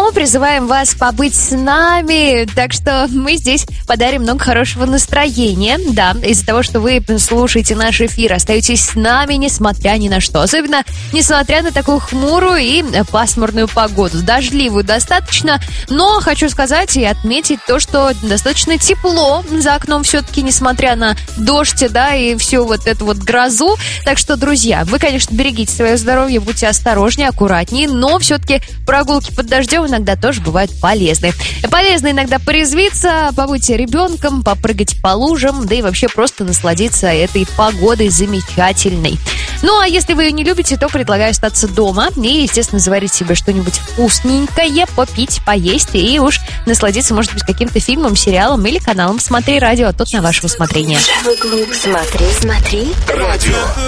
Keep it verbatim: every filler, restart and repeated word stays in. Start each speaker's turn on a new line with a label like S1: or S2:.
S1: но призываем вас побыть с нами. Так что мы здесь подарим много хорошего настроения. Да, из-за того, что вы слушаете наш эфир, остаетесь с нами, несмотря ни на что. Особенно несмотря на такую хмурую и пасмурную погоду. Дождливую достаточно, но хочу сказать и отметить то, что достаточно тепло за окном все-таки, несмотря на дождь, да, и всю вот эту вот грозу. Так что, друзья, вы, конечно, берегите свое здоровье, будьте осторожнее, аккуратнее, но все-таки прогулки под дождем иногда тоже бывают полезны. Полезно иногда порезвиться, побыть ребенком, попрыгать по лужам, да и вообще просто насладиться этой погодой замечательной. Ну, а если вы ее не любите, то предлагаю остаться дома и, естественно, заварить себе что-нибудь вкусненькое, попить, поесть и уж насладиться, может быть, каким-то фильмом, сериалом или каналом «Смотри радио», тут на ваше усмотрение.
S2: Смотри, смотри, радио.